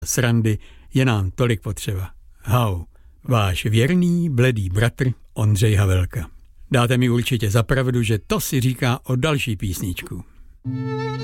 Srandy je nám tolik potřeba. Hau, váš věrný, bledý bratr Ondřej Havelka. Dáte mi určitě za pravdu, že to si říká o další písničku.